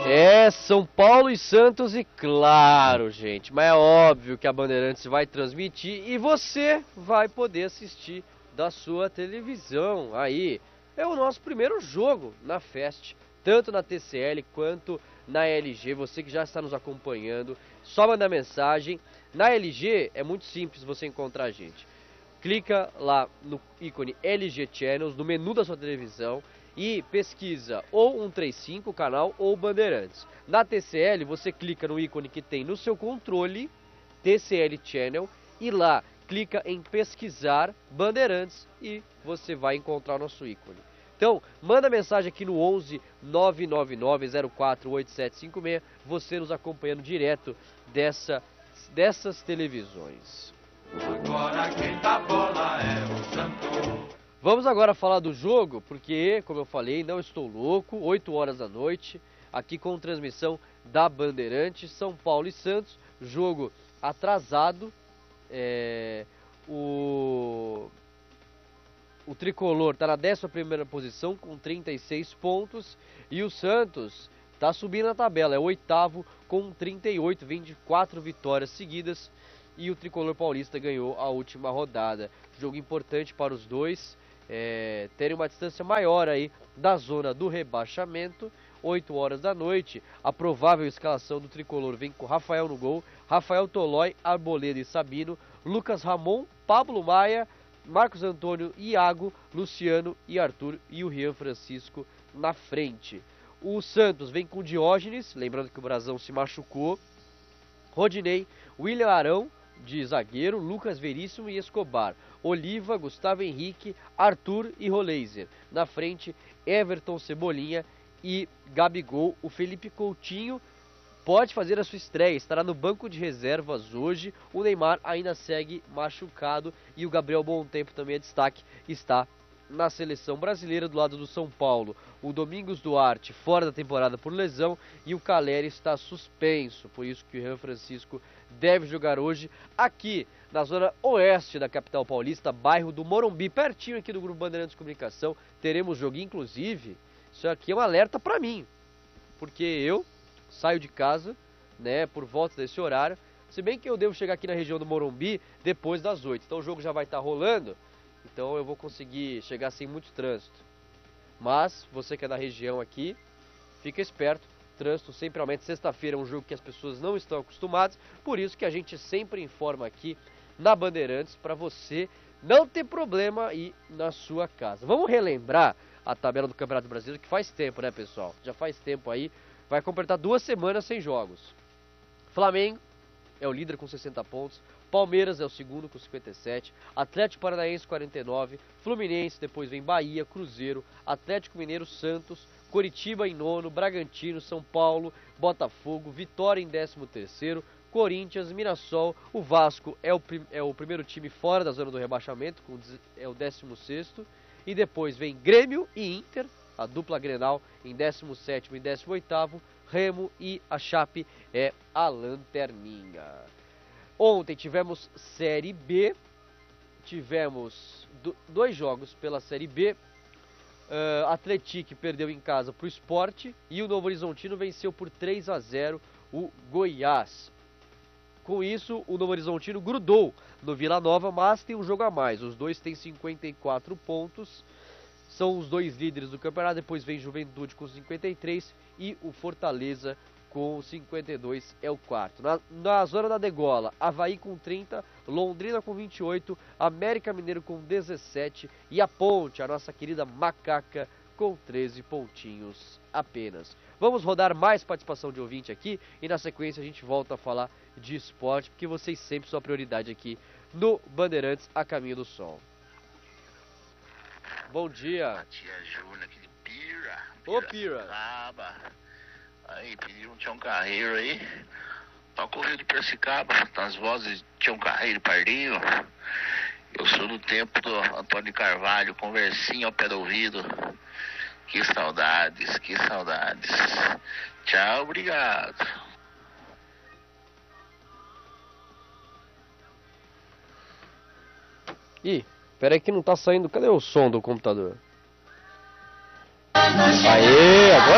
É, São Paulo e Santos e claro, gente, mas é óbvio que a Bandeirantes vai transmitir e você vai poder assistir da sua televisão. Aí, é o nosso primeiro jogo na Fest, tanto na TCL quanto na LG. Você que já está nos acompanhando, só mandar mensagem. Na LG é muito simples você encontrar a gente. Clica lá no ícone LG Channels, no menu da sua televisão, e pesquisa ou 135 canal ou Bandeirantes. Na TCL você clica no ícone que tem no seu controle, TCL Channel, e lá clica em pesquisar Bandeirantes e você vai encontrar o nosso ícone. Então, manda mensagem aqui no 11 999 04 8756, você nos acompanhando direto dessas televisões. Agora quem dá bola é o Santos. Vamos agora falar do jogo, porque, como eu falei, não estou louco, 8 horas da noite, aqui com transmissão da Bandeirantes, São Paulo e Santos, jogo atrasado, o Tricolor está na 11ª posição com 36 pontos e o Santos está subindo na tabela, é o 8º com 38, vem de 4 vitórias seguidas e o Tricolor Paulista ganhou a última rodada. Jogo importante para os dois, terem uma distância maior aí da zona do rebaixamento. 8 horas da noite, a provável escalação do Tricolor vem com Rafael no gol, Rafael Tolói, Arboleda e Sabino, Lucas Ramon, Pablo Maia, Marcos Antônio, Iago, Luciano e Arthur e o Rian Francisco na frente. O Santos vem com Diógenes, lembrando que o Brasão se machucou, Rodinei, William Arão de zagueiro, Lucas Veríssimo e Escobar, Oliva, Gustavo Henrique, Arthur e Roleiser. Na frente, Everton, Cebolinha e Gabigol. O Felipe Coutinho pode fazer a sua estreia, estará no banco de reservas hoje. O Neymar ainda segue machucado e o Gabriel Montempo também é destaque, está na seleção brasileira do lado do São Paulo. O Domingos Duarte fora da temporada por lesão e o Caleri está suspenso, por isso que o Rian Francisco deve jogar hoje aqui na zona oeste da capital paulista, bairro do Morumbi, pertinho aqui do Grupo Bandeirantes de Comunicação. Teremos jogo, inclusive, isso aqui é um alerta para mim, porque eu saio de casa, né, por volta desse horário, se bem que eu devo chegar aqui na região do Morumbi depois das 8, então o jogo já vai estar rolando, então eu vou conseguir chegar sem muito trânsito. Mas, você que é da região aqui, fica esperto, trânsito sempre aumenta. Sexta-feira é um jogo que as pessoas não estão acostumadas, por isso que a gente sempre informa aqui na Bandeirantes para você não ter problema aí na sua casa. Vamos relembrar a tabela do Campeonato Brasileiro, que faz tempo, né, pessoal? Já faz tempo aí, vai completar 2 semanas sem jogos. Flamengo é o líder com 60 pontos, Palmeiras é o segundo com 57, Atlético Paranaense 49, Fluminense, depois vem Bahia, Cruzeiro, Atlético Mineiro, Santos, Coritiba em nono, Bragantino, São Paulo, Botafogo, Vitória em 13º, Corinthians, Mirassol, o Vasco é o primeiro time fora da zona do rebaixamento, é o 16º, e depois vem Grêmio e Inter, a dupla Grenal em 17º e 18º, Remo e a Chape é a lanterninha. Ontem tivemos Série B, tivemos 2 jogos pela Série B. Atlético perdeu em casa para o Sport e o Novo Horizontino venceu por 3-0 o Goiás. Com isso, o Novo Horizontino grudou no Vila Nova, mas tem um jogo a mais. Os dois têm 54 pontos, são os 2 líderes do campeonato. Depois vem Juventude com 53 e o Fortaleza com 52 é o quarto. Na zona da degola, Avaí com 30, Londrina com 28, América Mineiro com 17 e a Ponte, a nossa querida Macaca, com 13 pontinhos apenas. Vamos rodar mais participação de ouvinte aqui e na sequência a gente volta a falar de esporte, porque vocês sempre são a prioridade aqui no Bandeirantes a Caminho do Sol. Bom dia. A tia Júlia aqui de Pira. Ô, Pira. Aí, pediu um Tião Carreiro aí. Toca o Rio de Piracicaba, nas vozes de Tião Carreiro e Pardinho. Eu sou do tempo do Antônio de Carvalho, conversinha ao pé do ouvido. Que saudades, que saudades. Tchau, obrigado. Ih, peraí que não tá saindo. Cadê o som do computador? Aê, agora